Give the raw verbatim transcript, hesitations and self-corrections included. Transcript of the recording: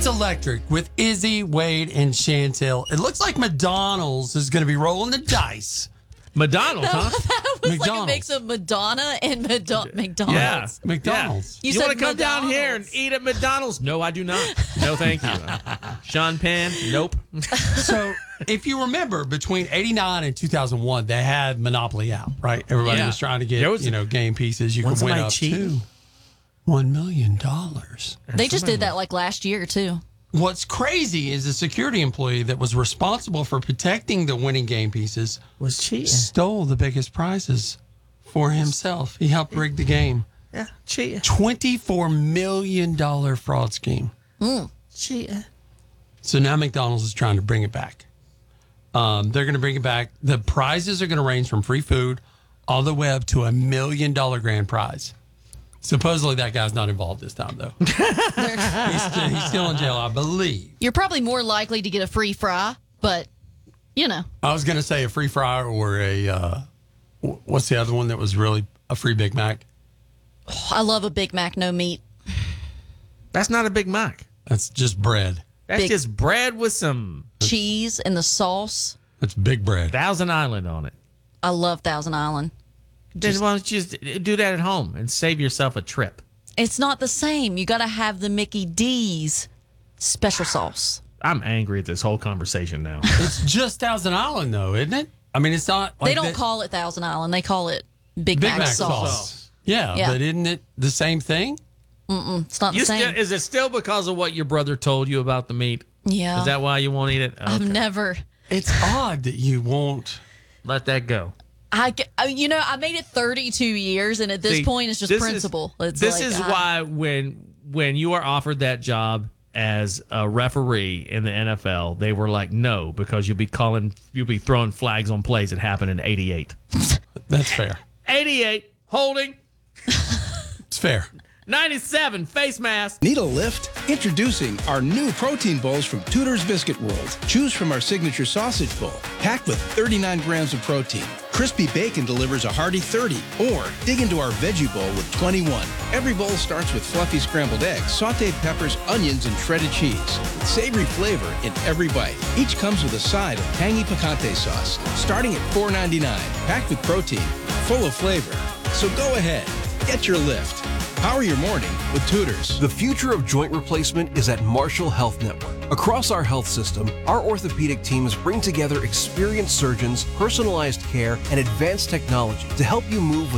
It's electric with Izzy, Wade, and Chantel. It looks like McDonald's is going to be rolling the dice. McDonald's, huh? That was McDonald's. like a mix of Madonna and Mado- McDonald's. Yeah. McDonald's. You You, said want to come down here and McDonald's. eat at McDonald's? No, I do not. No, thank you. Sean Penn, nope. So, if you remember, between eighty-nine and two thousand one, they had Monopoly out, right? Everybody Yeah. was trying to get, There was- you know, game pieces. You Wasn't could win somebody up cheating? to one million dollars. They just did that like last year, too. What's crazy is a security employee that was responsible for protecting the winning game pieces Was cheating. stole the biggest prizes for himself. He helped rig the game. Yeah, cheating. twenty-four million dollars fraud scheme. Cheating. So now McDonald's is trying to bring it back. Um, they're going to bring it back. The prizes are going to range from free food all the way up to a million dollar grand prize. Supposedly that guy's not involved this time, though. he's, still, he's still in jail, I believe. You're probably more likely to get a free fry, but, you know. I was going to say a free fry or a, uh, wh- what's the other one that was really a free Big Mac? I love a Big Mac, no meat. That's not a Big Mac. That's just bread. That's Big- just bread with some Cheese and the sauce. That's big bread. Thousand Island on it. I love Thousand Island. Then why don't you just do that at home and save yourself a trip? It's not the same. You got to have the Mickey D's special sauce. I'm angry at this whole conversation now. It's just Thousand Island, though, isn't it? I mean, it's not like they don't that- call it Thousand Island. They call it Big, Big Mac, Mac sauce. sauce. Yeah, Yeah. but isn't it the same thing? It's not the You same. still, is it still because of what your brother told you about the meat? yeah. Is that why you won't eat it? I've Okay. never. It's odd that you won't. Let that go. I, g- I- you know, I made it thirty-two years, and at this See, point, it's just this is- principle. It's this like, is I- why when when you are offered that job as a referee in the N F L, they were like, no, because you'll be calling, you'll be throwing flags on plays that happened in eighty-eight. That's fair. eighty-eight, holding, It's fair. ninety-seven, face mask. Need a lift? Introducing our new protein bowls from Tudor's Biscuit World. Choose from our signature sausage bowl, packed with thirty-nine grams of protein. Crispy bacon delivers a hearty thirty. Or dig into our veggie bowl with twenty-one. Every bowl starts with fluffy scrambled eggs, sauteed peppers, onions, and shredded cheese. With savory flavor in every bite. Each comes with a side of tangy picante sauce, starting at four ninety-nine. Packed with protein, full of flavor. So go ahead, get your lift. Power your morning with Tudors. The future of joint replacement is at Marshall Health Network. Across our health system, our orthopedic teams bring together experienced surgeons, personalized care, and advanced technology to help you move with